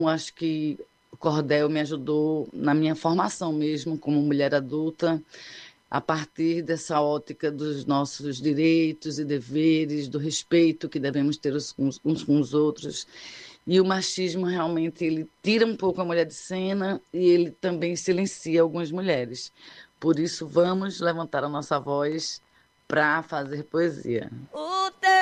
Acho que o cordel me ajudou na minha formação mesmo, como mulher adulta, a partir dessa ótica dos nossos direitos e deveres, do respeito que devemos ter uns com os outros. E o machismo realmente ele tira um pouco a mulher de cena e ele também silencia algumas mulheres. Por isso, vamos levantar a nossa voz para fazer poesia.